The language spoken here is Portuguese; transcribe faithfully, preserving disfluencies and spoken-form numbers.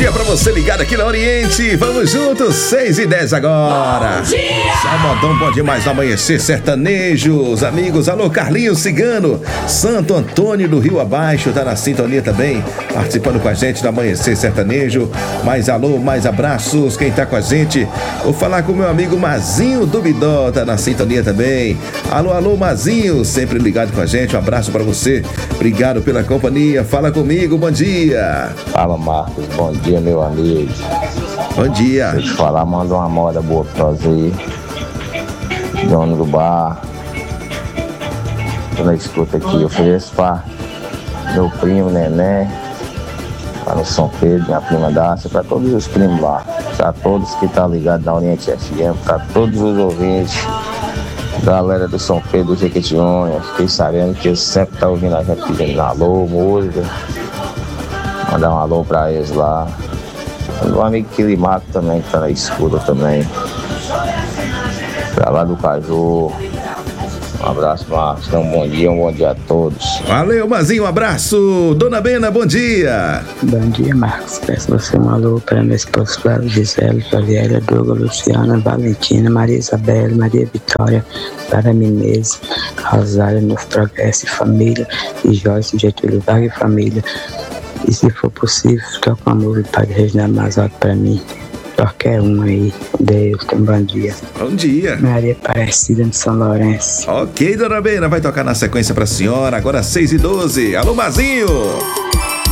dia pra você ligado aqui na Oriente. Vamos juntos, seis e dez agora. Bom dia! Sabadão bom demais no Amanhecer Sertanejo. Os amigos, alô Carlinhos Cigano, Santo Antônio do Rio Abaixo, tá na sintonia também, participando com a gente do Amanhecer Sertanejo. Mais alô, mais abraços, quem tá com a gente. Vou falar com o meu amigo Mazinho do Bidó, tá na sintonia também. Alô, alô Mazinho, sempre ligado com a gente, um abraço pra você. Obrigado pela companhia, fala comigo, bom dia. Fala Marcos, bom dia meu amigo. Bom dia. Deixa eu te falar, manda uma moda boa pra nós aí. Dono do bar. Quando eu escuto aqui, eu ofereço pra meu primo Nené, lá no São Pedro, minha prima Dácia, pra todos os primos lá, pra todos que tá ligado na Oriente F M, pra todos os ouvintes, galera do São Pedro, do Jequitinhonha. Fiquei sabendo que eles sempre tá ouvindo a gente pedindo alô, música. Mandar um alô pra eles lá. Um amigo Quilimato também, que tá na escuta também. Pra lá do Caju. Um abraço, Marcos. Um bom dia, um bom dia a todos. Valeu, Mazinho, um abraço. Dona Bena, bom dia. Bom dia, Marcos. Peço você um alô para minha esposa Flávia, Gisele, Flaviela, Douglas, Luciana, Valentina, Maria Isabel, Maria Vitória, Clara Menezes, Rosário, Novo Progresso e Família, e Joyce, Getúlio Vargas e Família. E se for possível, toca uma música para Reginaldo Mazotti para mim. Qualquer um aí. Deus, um bom dia. Bom dia. Maria Aparecida de São Lourenço. Ok, Dona Bena, vai tocar na sequência pra senhora, agora seis e doze. Alô, Mazinho.